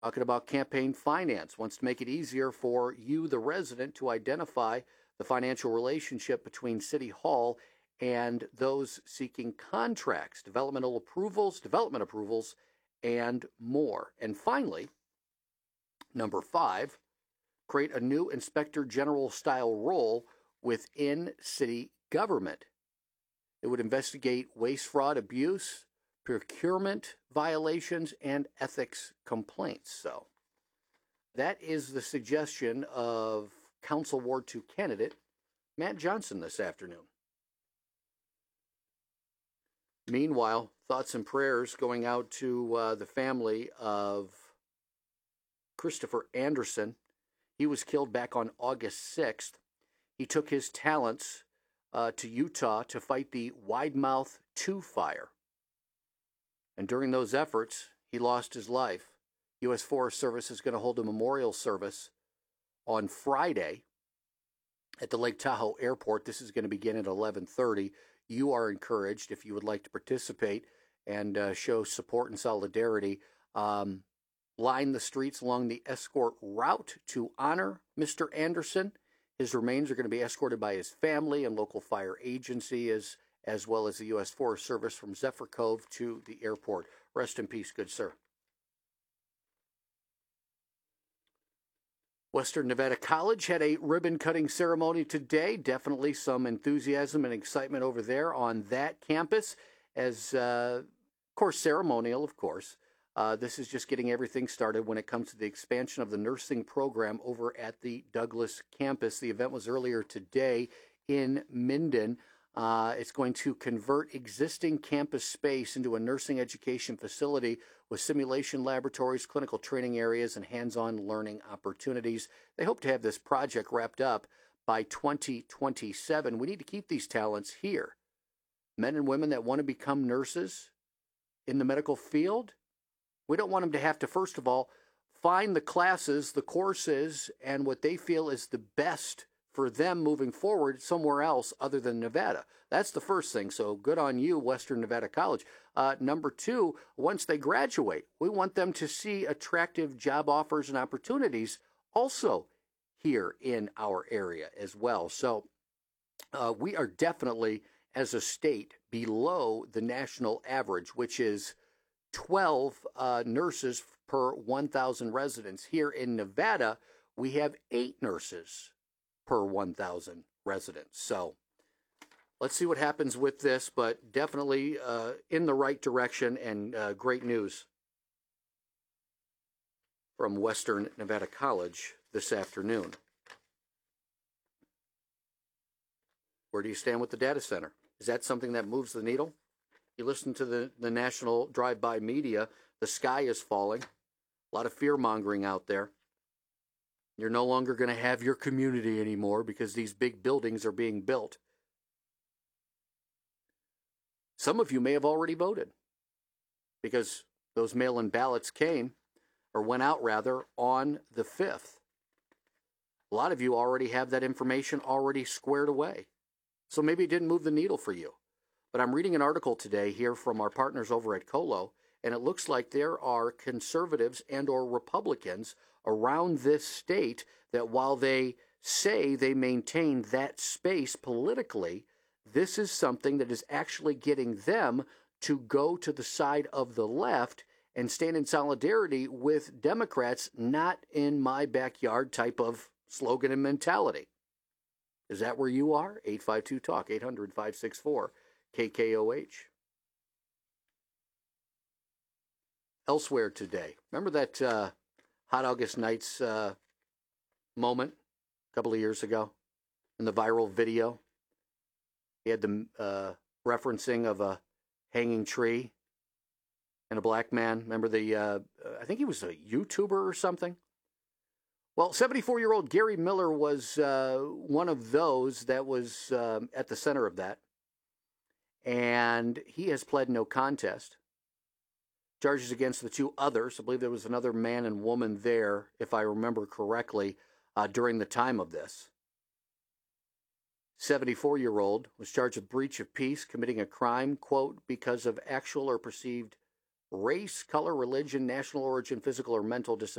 talking about campaign finance, wants to make it easier for you, the resident, to identify the financial relationship between City Hall and those seeking contracts, development approvals, and more. And finally, number 5, create a new Inspector General style role within city government. It would investigate waste, fraud, abuse, procurement violations, and ethics complaints. So that is the suggestion of Council Ward 2 candidate Matt Johnson this afternoon. Meanwhile, thoughts and prayers going out to the family of Christopher Anderson. He was killed back on August 6th. He took his talents to Utah to fight the Widemouth 2 fire. And during those efforts, he lost his life. U.S. Forest Service is going to hold a memorial service on Friday at the Lake Tahoe Airport. This is going to begin at 11:30. You are encouraged, if you would like to participate and show support and solidarity, line the streets along the escort route to honor Mr. Anderson. His remains are going to be escorted by his family and local fire agency, as well as the U.S. Forest Service from Zephyr Cove to the airport. Rest in peace, good sir. Western Nevada College had a ribbon-cutting ceremony today. Definitely some enthusiasm and excitement over there on that campus. As, of course, ceremonial, of course. This is just getting everything started when it comes to the expansion of the nursing program over at the Douglas campus. The event was earlier today in Minden. It's going to convert existing campus space into a nursing education facility with simulation laboratories, clinical training areas, and hands-on learning opportunities. They hope to have this project wrapped up by 2027. We need to keep these talents here. Men and women that want to become nurses in the medical field, we don't want them to have to, first of all, find the classes, the courses, and what they feel is the best for them moving forward somewhere else other than Nevada. That's the first thing. So good on you, Western Nevada College. Number 2, once they graduate, we want them to see attractive job offers and opportunities also here in our area as well. So we are definitely, as a state, below the national average, which is 12 nurses per 1,000 residents. Here in Nevada, we have 8 nurses per 1,000 residents. So let's see what happens with this, but definitely in the right direction, and great news from Western Nevada College this afternoon. Where do you stand with the data center? Is that something that moves the needle? You listen to the national drive-by media, the sky is falling. A lot of fear-mongering out there. You're no longer going to have your community anymore because these big buildings are being built. Some of you may have already voted because those mail-in ballots went out on the 5th. A lot of you already have that information already squared away. So maybe it didn't move the needle for you. But I'm reading an article today here from our partners over at Colo, and it looks like there are conservatives and or Republicans around this state that while they say they maintain that space politically, this is something that is actually getting them to go to the side of the left and stand in solidarity with Democrats, not in my backyard type of slogan and mentality. Is that where you are? 852-TALK, 800-564-KKOH. Elsewhere today, remember that Hot August Nights moment a couple of years ago in the viral video? He had the referencing of a hanging tree and a black man. Remember I think he was a YouTuber or something? Well, 74-year-old Gary Miller was one of those that was at the center of that. And he has pled no contest. Charges against the 2 others. I believe there was another man and woman there, if I remember correctly, during the time of this. 74-year-old was charged with breach of peace, committing a crime, quote, because of actual or perceived race, color, religion, national origin, physical or mental disability.